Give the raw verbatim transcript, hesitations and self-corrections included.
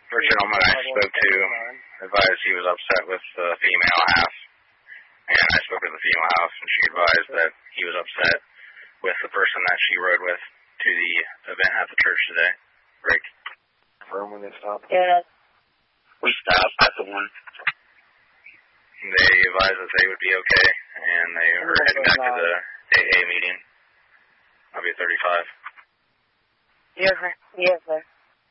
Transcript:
first gentleman I spoke to advised he was upset with the female half, and I spoke with the female half, and she advised that he was upset with the person that she rode with to the event at the church today. Rick? Confirm when they stop? Yeah. We stopped at the one. They advised that they would be okay, and they were heading back to the A A meeting. I'll be thirty-five. Yes, sir. Yes, sir.